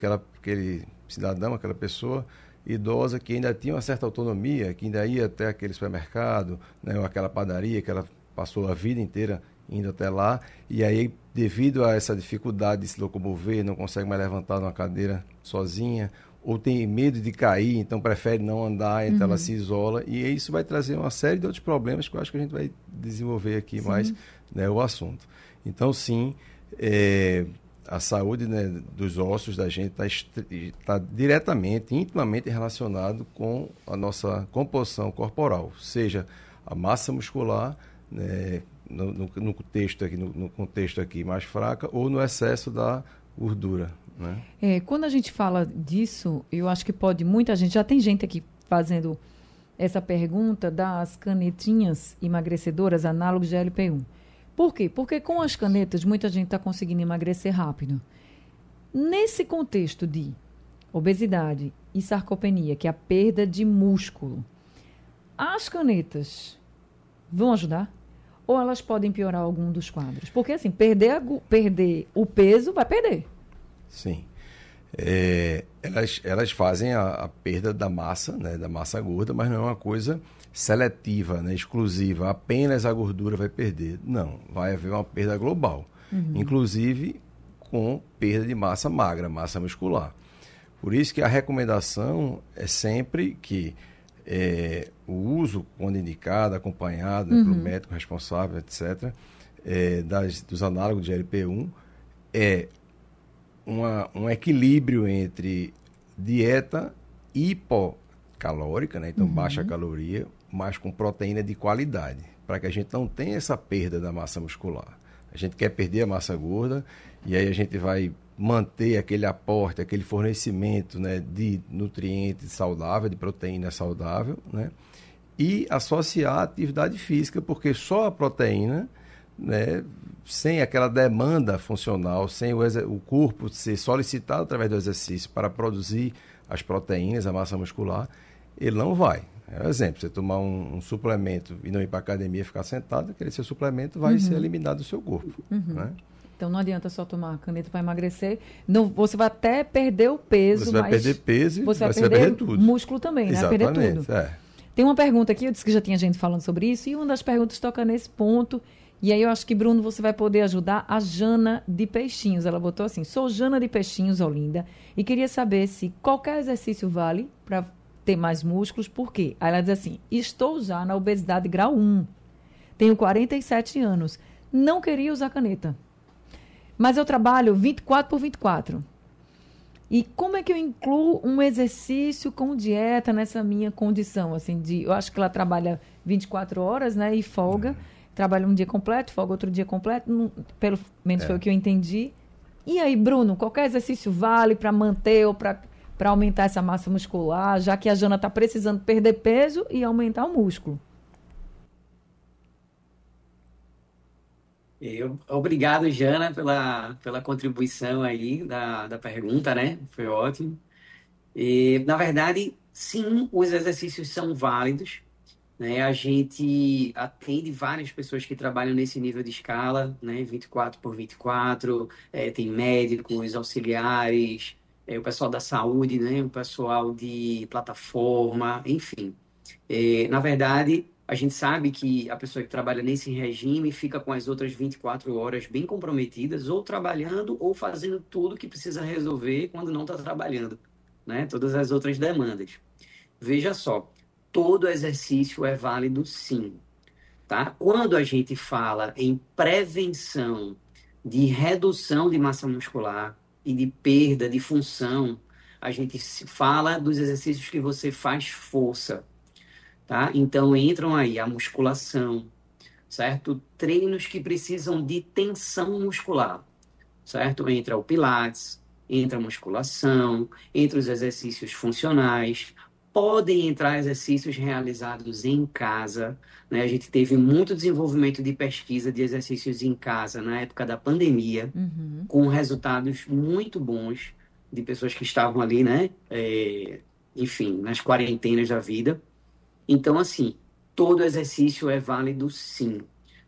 aquele cidadão, aquela pessoa idosa que ainda tinha uma certa autonomia, que ainda ia até aquele supermercado, né, ou aquela padaria que ela passou a vida inteira indo até lá, e aí, devido a essa dificuldade de se locomover, não consegue mais levantar numa cadeira sozinha, ou tem medo de cair, então prefere não andar, então ela se isola, e isso vai trazer uma série de outros problemas que eu acho que a gente vai desenvolver aqui mais, né, o assunto. Então, sim, a saúde, né, dos ossos da gente está diretamente, intimamente relacionado com a nossa composição corporal, seja a massa muscular, né, no contexto aqui mais fraca, ou no excesso da gordura, né? Quando a gente fala disso, eu acho que pode muita gente, já tem gente aqui fazendo essa pergunta das canetinhas emagrecedoras análogos de GLP-1. Por quê? Porque com as canetas muita gente está conseguindo emagrecer rápido. Nesse contexto de obesidade e sarcopenia, que é a perda de músculo, as canetas vão ajudar? Ou elas podem piorar algum dos quadros? Porque, assim, perder o peso, vai perder. Sim. Elas fazem a perda da massa, né, da massa gorda, mas não é uma coisa seletiva, né, exclusiva. Apenas a gordura vai perder. Não, vai haver uma perda global. Inclusive com perda de massa magra, massa muscular. Por isso que a recomendação é sempre que o uso, quando indicado, acompanhado, né, pelo médico responsável, etc., dos análogos de GLP-1, é um equilíbrio entre dieta hipocalórica, né, então baixa caloria, mas com proteína de qualidade, para que a gente não tenha essa perda da massa muscular. A gente quer perder a massa gorda e aí a gente vai manter aquele aporte, aquele fornecimento, né, de nutrientes saudável, de proteína saudável, né, e associar a atividade física, porque só a proteína, né, sem aquela demanda funcional, sem o corpo ser solicitado através do exercício para produzir as proteínas, a massa muscular, ele não vai. É um exemplo, você tomar um suplemento e não ir para a academia e ficar sentado, aquele seu suplemento vai ser eliminado do seu corpo. Né? Então não adianta só tomar caneta para emagrecer. Não, você vai até perder o peso, você vai perder peso e você vai perder tudo. Músculo também, né? Vai perder tudo. Tem uma pergunta aqui, eu disse que já tinha gente falando sobre isso, e uma das perguntas toca nesse ponto. E aí eu acho que, Bruno, você vai poder ajudar a Jana de Peixinhos. Ela botou assim: sou Jana de Peixinhos, Olinda, e queria saber se qualquer exercício vale para ter mais músculos. Por quê? Aí ela diz assim: estou já na obesidade grau 1, tenho 47 anos, não queria usar caneta, mas eu trabalho 24 por 24. E como é que eu incluo um exercício com dieta nessa minha condição? Assim, eu acho que ela trabalha 24 horas, né, e folga. Trabalha um dia completo, folga outro dia completo, pelo menos foi o que eu entendi. E aí, Bruno, qualquer exercício vale para manter ou para aumentar essa massa muscular, já que a Jana está precisando perder peso e aumentar o músculo? Obrigado, Jana, pela contribuição aí da pergunta, né? Foi ótimo. Na verdade, sim, os exercícios são válidos, né? A gente atende várias pessoas que trabalham nesse nível de escala, né? 24 por 24, tem médicos, auxiliares, o pessoal da saúde, né? O pessoal de plataforma, enfim. Na verdade, a gente sabe que a pessoa que trabalha nesse regime fica com as outras 24 horas bem comprometidas, ou trabalhando, ou fazendo tudo que precisa resolver quando não está trabalhando, né? Todas as outras demandas. Veja só, todo exercício é válido sim, tá? Quando a gente fala em prevenção de redução de massa muscular e de perda de função, a gente fala dos exercícios que você faz força, tá? Então entram aí a musculação, certo? Treinos que precisam de tensão muscular, certo? Entra o pilates, entra a musculação, entra os exercícios funcionais, podem entrar exercícios realizados em casa, né? A gente teve muito desenvolvimento de pesquisa de exercícios em casa na época da pandemia, com resultados muito bons de pessoas que estavam ali, né? Enfim, nas quarentenas da vida. Então, assim, todo exercício é válido sim.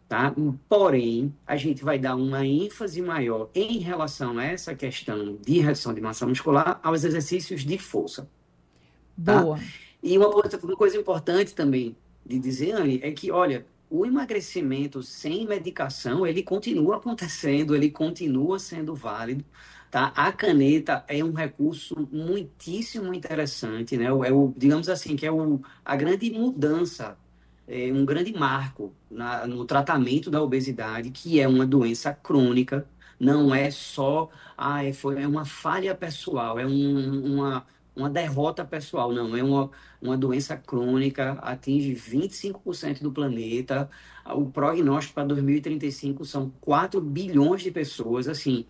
tá? Porém, a gente vai dar uma ênfase maior em relação a essa questão de redução de massa muscular aos exercícios de força, tá? Boa. E uma coisa importante também de dizer, Anne, é que, olha, o emagrecimento sem medicação, ele continua acontecendo, ele continua sendo válido, tá? A caneta é um recurso muitíssimo interessante, né? Digamos assim, que é a grande mudança, um grande marco no tratamento da obesidade, que é uma doença crônica, não é só, é uma falha pessoal, uma derrota pessoal, não, é uma doença crônica, atinge 25% do planeta. O prognóstico para 2035 são 4 bilhões de pessoas, assim,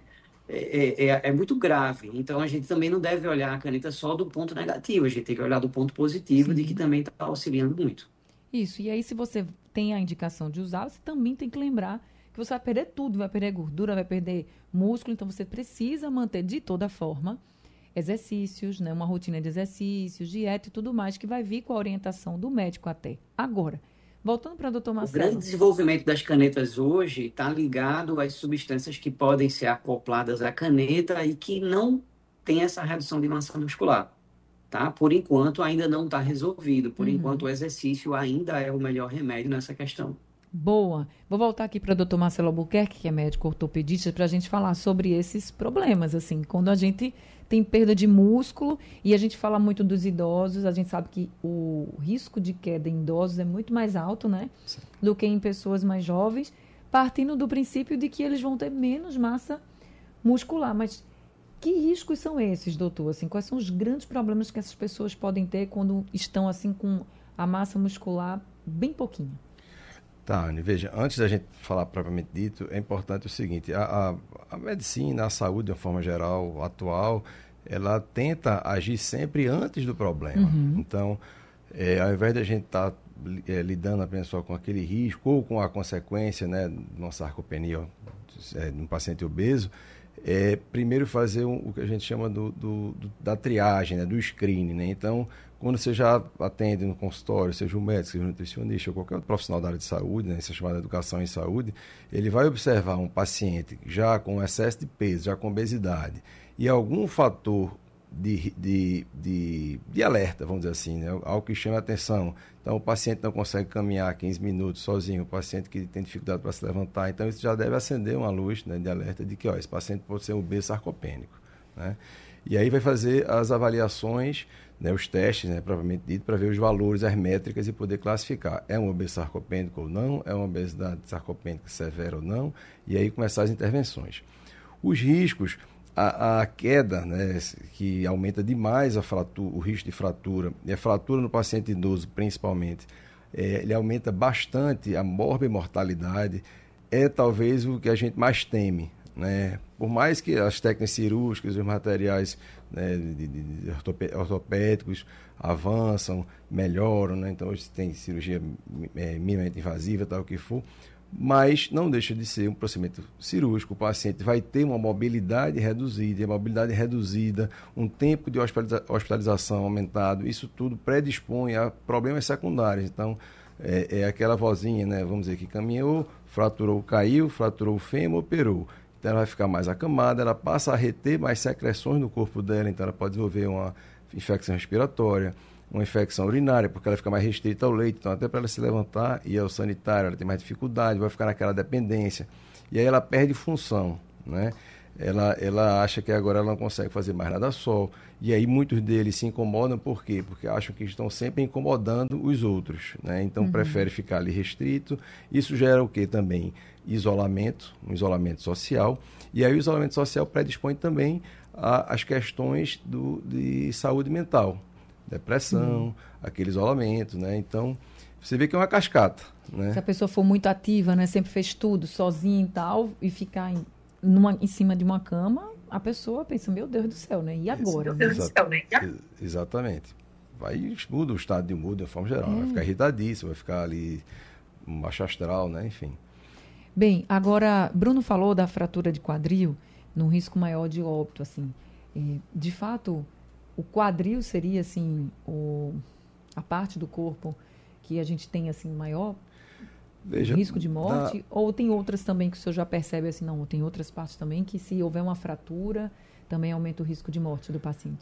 é muito grave. Então, a gente também não deve olhar a caneta só do ponto negativo, a gente tem que olhar do ponto positivo, de que Sim. também está auxiliando muito. Isso. E aí, se você tem a indicação de usar, você também tem que lembrar que você vai perder tudo, vai perder gordura, vai perder músculo, então você precisa manter de toda forma exercícios, né, uma rotina de exercícios, dieta e tudo mais, que vai vir com a orientação do médico até. Agora, voltando para o doutor O grande Marcelo. desenvolvimento das canetas hoje está ligado às substâncias que podem ser acopladas à caneta e que não tem essa redução de massa muscular. Tá? Por enquanto, ainda não está resolvido. Por enquanto, Uhum. o exercício ainda é o melhor remédio nessa questão. Boa. Vou voltar aqui para o doutor Marcelo Albuquerque, que é médico ortopedista, para a gente falar sobre esses problemas. Assim, quando a gente tem perda de músculo e a gente fala muito dos idosos, a gente sabe que o risco de queda em idosos é muito mais alto, né? Sim. Do que em pessoas mais jovens, partindo do princípio de que eles vão ter menos massa muscular. Mas que riscos são esses, doutor? Assim, quais são os grandes problemas que essas pessoas podem ter quando estão assim com a massa muscular bem pouquinho? Tá, Anny, veja, antes da gente falar propriamente dito, é importante o seguinte, a medicina, a saúde de uma forma geral, atual, ela tenta agir sempre antes do problema. Uhum. Então, ao invés de a gente estar lidando apenas só com aquele risco ou com a consequência, né, de uma sarcopenia de um paciente obeso, primeiro fazer o que a gente chama da triagem, né, do screening, né? Então, quando você já atende no consultório, seja um médico, seja um nutricionista ou qualquer outro profissional da área de saúde, né, isso é chamado de educação em saúde, ele vai observar um paciente já com excesso de peso, já com obesidade, e algum fator de alerta, vamos dizer assim, né? Algo que chama a atenção. Então, o paciente não consegue caminhar 15 minutos sozinho, o paciente que tem dificuldade para se levantar, então isso já deve acender uma luz, né, de alerta de que esse paciente pode ser um obeso sarcopênico, né? E aí vai fazer as avaliações, né, os testes, né, propriamente dito, para ver os valores, as métricas e poder classificar. É um obeso sarcopênico ou não? É uma obesidade sarcopênica severa ou não? E aí começar as intervenções. Os riscos, a queda, né, que aumenta demais o risco de fratura, e a fratura no paciente idoso principalmente, ele aumenta bastante a morbimortalidade, é talvez o que a gente mais teme, né? Por mais que as técnicas cirúrgicas, os materiais, né, de ortopédicos avançam, melhoram, né? Então hoje tem cirurgia minimamente invasiva, tal o que for, mas não deixa de ser um procedimento cirúrgico. O paciente vai ter uma mobilidade reduzida, e a mobilidade reduzida, um tempo de hospitalização aumentado, isso tudo predispõe a problemas secundários. Então, é aquela vozinha, né, vamos dizer, que caminhou, fraturou, caiu, fraturou o fêmur, operou. Então, ela vai ficar mais acamada, ela passa a reter mais secreções no corpo dela, então ela pode desenvolver uma infecção respiratória, uma infecção urinária, porque ela fica mais restrita ao leite, então até para ela se levantar e ao sanitário ela tem mais dificuldade, vai ficar naquela dependência, e aí ela perde função, né? Ela acha que agora ela não consegue fazer mais nada só, e aí muitos deles se incomodam, por quê? Porque acham que estão sempre incomodando os outros, né? Então prefere ficar ali restrito, isso gera o quê também? Isolamento, um isolamento social, e aí o isolamento social predispõe também às questões de saúde mental, depressão, aquele isolamento, né? Então, você vê que é uma cascata, né? Se a pessoa for muito ativa, né, sempre fez tudo sozinha e tal, e ficar em cima de uma cama, a pessoa pensa, meu Deus do céu, né? E agora? Né? Exatamente. Muda o estado de humor de uma forma geral, vai ficar irritadíssimo, vai ficar ali um baixo astral, né? Enfim. Bem, agora, Bruno falou da fratura de quadril, num risco maior de óbito, assim. De fato, o quadril seria, assim, a parte do corpo que a gente tem, assim, maior Veja, risco de morte? Ou tem outras também que o senhor já percebe assim, não, tem outras partes também que se houver uma fratura, também aumenta o risco de morte do paciente?